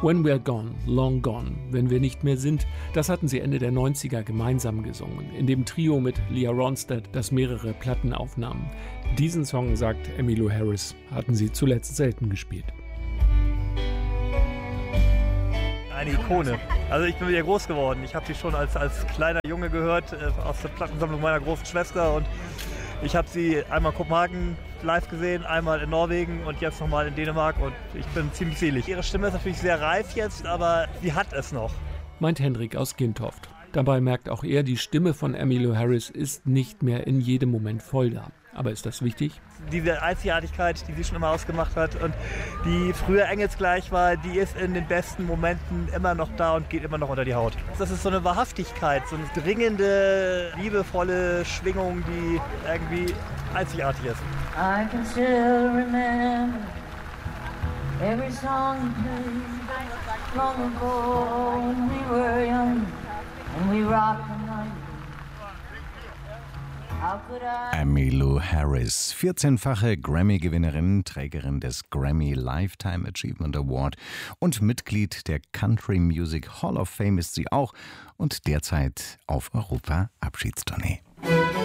When We're Gone, Long Gone, wenn wir nicht mehr sind, das hatten sie Ende der 90er gemeinsam gesungen, in dem Trio mit Leah Ronstadt, das mehrere Platten aufnahm. Diesen Song, sagt Emmylou Harris, hatten sie zuletzt selten gespielt. Eine Ikone. Also ich bin mit ihr groß geworden. Ich habe sie schon als kleiner Junge gehört, aus der Plattensammlung meiner großen Schwester. Und ich habe sie einmal in Kopenhagen live gesehen, einmal in Norwegen und jetzt nochmal in Dänemark. Und ich bin ziemlich selig. Ihre Stimme ist natürlich sehr reif jetzt, aber sie hat es noch. Meint Hendrik aus Gintoft. Dabei merkt auch er, die Stimme von Emmylou Harris ist nicht mehr in jedem Moment voll da. Aber ist das wichtig? Diese Einzigartigkeit, die sie schon immer ausgemacht hat und die früher engelsgleich war, die ist in den besten Momenten immer noch da und geht immer noch unter die Haut. Das ist so eine Wahrhaftigkeit, so eine dringende, liebevolle Schwingung, die irgendwie einzigartig ist. I can still remember every song you played long ago when we were young and we rocked the night. Emmylou Harris, 14-fache Grammy-Gewinnerin, Trägerin des Grammy Lifetime Achievement Award und Mitglied der Country Music Hall of Fame ist sie auch und derzeit auf Europa-Abschiedstournee.